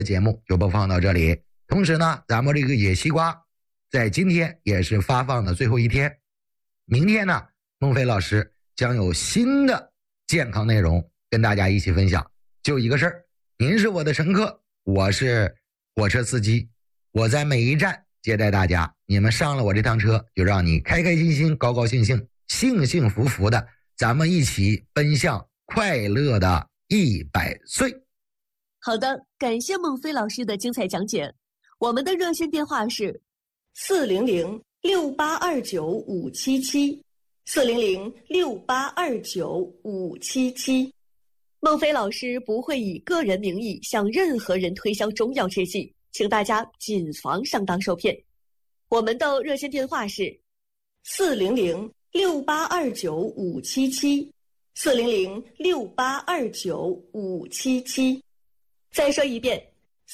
节目就播放到这里。同时呢，咱们这个野西瓜在今天也是发放的最后一天。明天呢，孟非老师将有新的健康内容跟大家一起分享。就一个事儿，您是我的乘客，我是火车司机，我在每一站接待大家，你们上了我这趟车，就让你开开心心、高高兴兴、幸幸福福的，咱们一起奔向快乐的100岁。 好的，感谢孟非老师的精彩讲解。我们的热线电话是400-6829-577，400-6829-577。孟非老师不会以个人名义向任何人推销中药制剂，请大家谨防上当受骗。我们的热线电话是400-6829-577，400-6829-577。再说一遍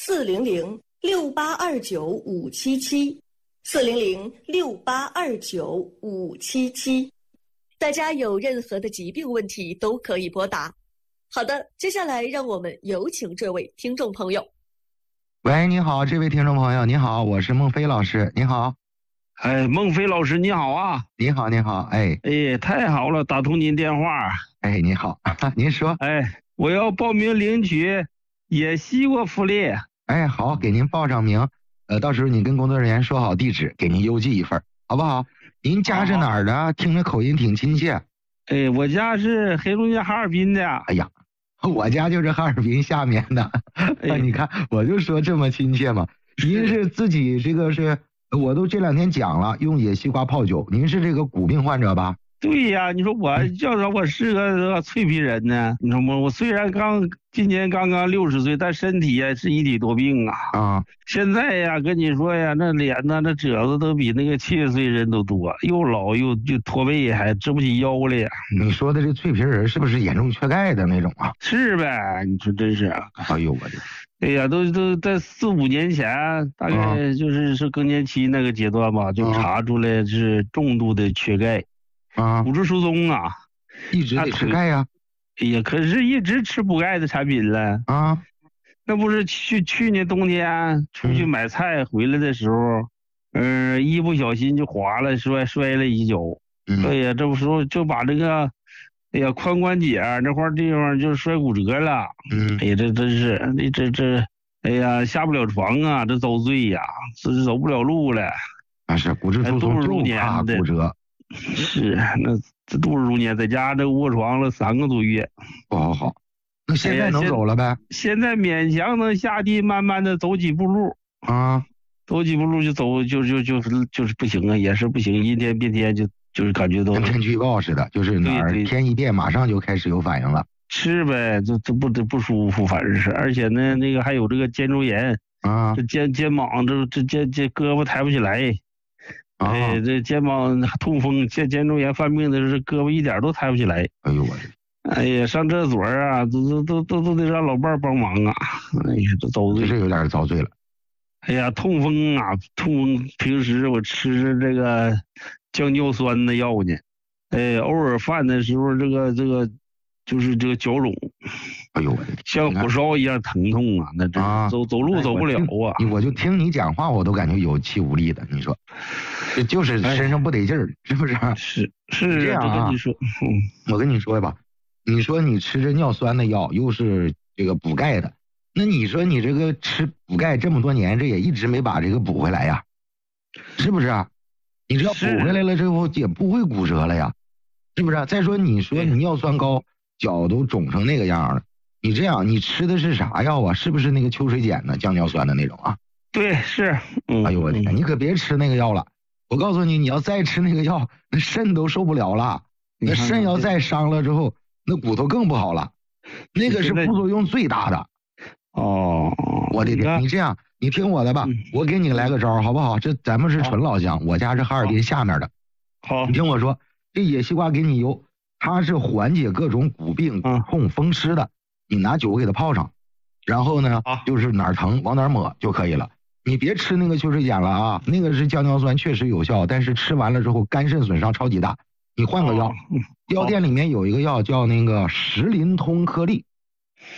，400-6829-577，400-6829-577。大家有任何的疾病问题都可以拨打。好的，接下来让我们有请这位听众朋友。 喂，你好，这位听众朋友，你好，我是孟非老师，你好。 哎，孟非老师你好啊！ 你好，你好，哎， 太好了，打通您电话。 哎，你好，您说。 哎，我要报名领取野西瓜福利。 哎，好，给您报上名，到时候你跟工作人员说好地址，给您邮寄一份，好不好？您家是哪儿的？听着口音挺亲切。 哎，我家是黑龙江哈尔滨的。 哎呀，我家就是哈尔滨下面的。你看，我就说这么亲切嘛。您是自己这个是，我都这2天讲了，用野西瓜泡酒。您是这个骨病患者吧？ 对呀，你说我叫啥？我是个脆皮人呢。你说我虽然今年刚60岁，但身体呀是一体多病啊。啊，现在呀，跟你说呀，那脸呐，那褶子都比那个70岁人都多，又老又驼背，还直不起腰来呀。 你说的这脆皮人是不是严重缺钙的那种啊？ 是呗，你说真是。 哎呦我的。 哎呀，都在4、5年前，大概是更年期那个阶段吧，就查出来是重度的缺钙。骨质疏松啊， 一直得吃钙呀。 哎呀，可是一直吃补钙的产品了啊。那不是去年冬天出去买菜回来的时候，一不小心就滑了，摔了一跤。哎呀，这不说就把这个，哎呀，髋关节那块地方就摔骨折了。哎呀，这真是这，哎呀，下不了床啊，这遭罪呀，这走不了路了。 啊，是骨质疏松就怕骨折。 是，那这度日如年，在家这卧床了3个多月， 不好。那现在能走了呗？ 现在勉强能下地，慢慢的走几步路啊，走几步路就走，就是不行啊，也是不行，阴天变天就是感觉都跟天气预报似的，就是哪儿天一变，马上就开始有反应了。 是呗，这不舒服，反正是，而且呢，那个还有这个肩周炎啊，这肩膀这胳膊抬不起来。哎，这肩膀痛风、肩周炎犯病的是胳膊一点都抬不起来。 哎呦我的！ 哎呀，上厕所啊，都得让老伴帮忙啊！哎呀，这遭罪， 这有点遭罪了。 哎呀，痛风啊，平时我吃这个降尿酸的药呢，哎，偶尔犯的时候，这个就是这个脚肿。 哎呦我的！ 像火烧一样疼痛啊，那这走路走不了啊！ 我就听你讲话，我都感觉有气无力的。你说，这就是身上不得劲儿，是不是？ 是这样啊。我跟你说吧，你说你吃着尿酸的药，又是这个补钙的，那你说你这个吃补钙这么多年，这也一直没把这个补回来呀，是不是啊？你这要补回来了之后，也不会骨折了呀，是不是？再说你说你尿酸高，脚都肿成那个样了。你这样，你吃的是啥药啊？是不是那个秋水碱呢？降尿酸的那种啊？ 对，是。 哎呦我的天，你可别吃那个药了！我告诉你，你要再吃那个药，那肾都受不了了。那肾要再伤了之后，那骨头更不好了。那个是副作用最大的。 哦， 我的天！你这样，你听我的吧，我给你来个招好不好？这咱们是纯老乡，我家是哈尔滨下面的。 好， 你听我说，这野西瓜给你邮，它是缓解各种骨病、痛风湿的。你拿酒给它泡上，然后呢，就是哪儿疼往哪儿抹就可以了。你别吃那个秋水碱了啊，那个是降尿酸，确实有效，但是吃完了之后肝肾损伤超级大。你换个药，药店里面有一个药叫那个石林通颗粒，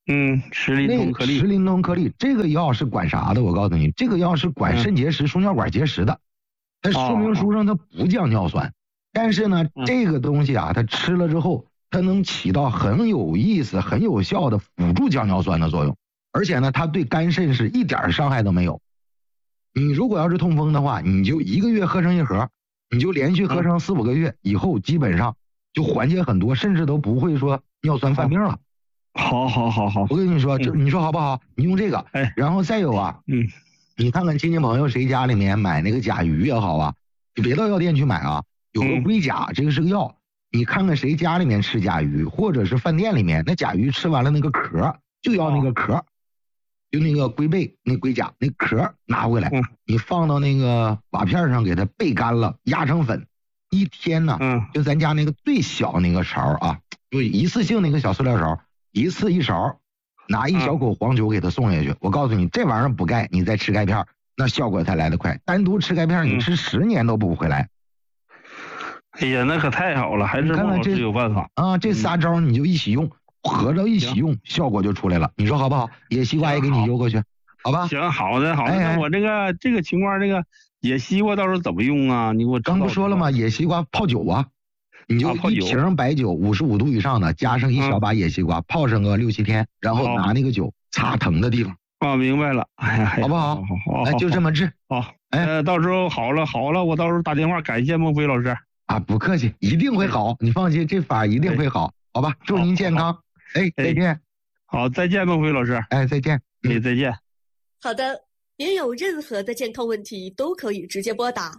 石林酮颗粒。 石林酮颗粒这个药是管啥的？我告诉你，这个药是管肾结石、输尿管结石的。它说明书上它不降尿酸，但是呢，这个东西啊，它吃了之后，它能起到很有意思、很有效的辅助降尿酸的作用，而且呢，它对肝肾是一点伤害都没有。你如果要是痛风的话，你就1个月喝上1盒，你就连续喝上4、5个月，以后基本上就缓解很多，甚至都不会说尿酸犯病了。 好， 我跟你说，你说好不好？你用这个，然后再有啊，你看看亲戚朋友谁家里面买那个甲鱼也好啊，就别到药店去买啊，有个龟甲，这个是个药，你看看谁家里面吃甲鱼，或者是饭店里面那甲鱼吃完了那个壳，就要那个壳，就那个龟背那龟甲那壳拿回来，你放到那个瓦片上给它焙干了，压成粉，一天呢，就咱家那个最小那个勺啊，就一次性那个小塑料勺，一次1勺。拿1小口黄酒给它送下去，我告诉你，这玩意儿补钙，你再吃钙片，那效果才来得快。单独吃钙片，你吃10年都补回来。 哎呀，那可太好了，还是孟老师有办法啊！这仨招你就一起用，合着一起用，效果就出来了。你说好不好？野西瓜也给你邮过去，好吧？ 行，好的。那我这个情况，这个野西瓜到时候怎么用啊？你给我刚不说了吗？野西瓜泡酒啊。你就1瓶白酒55度以上的，加上1小把野西瓜，泡上个6、7天，然后拿那个酒擦疼的地方。 明白了。 好不好？ 好， 就这么治。 好，到时候好了，我到时候打电话感谢孟非老师。 啊，不客气，一定会好，你放心，这法一定会好，好吧？祝您健康。再见。 好，再见，孟非老师。 再见。 再见。 好的，您有任何的健康问题都可以直接拨打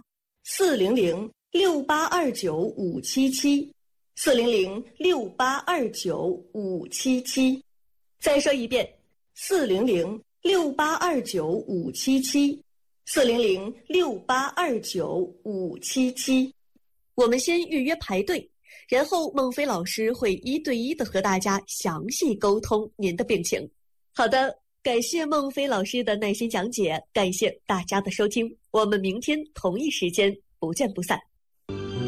400-6829-577，400-6829-577。再说一遍，400-6829-577，400-6829-577。我们先预约排队，然后孟非老师会1对1的和大家详细沟通您的病情。好的，感谢孟非老师的耐心讲解，感谢大家的收听，我们明天同一时间不见不散。